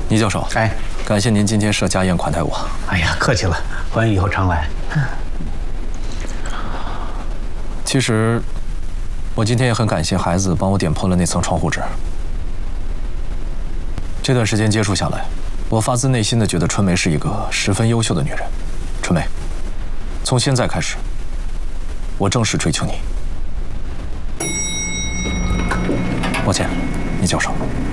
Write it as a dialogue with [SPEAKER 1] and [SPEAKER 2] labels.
[SPEAKER 1] 倪教授，
[SPEAKER 2] 哎，
[SPEAKER 1] 感谢您今天设家宴款待我。
[SPEAKER 2] 哎呀，客气了，欢迎以后常来。
[SPEAKER 1] 其实，我今天也很感谢孩子帮我点破了那层窗户纸。这段时间接触下来，我发自内心的觉得春梅是一个十分优秀的女人。春梅，从现在开始，我正式追求你。抱歉，倪教授。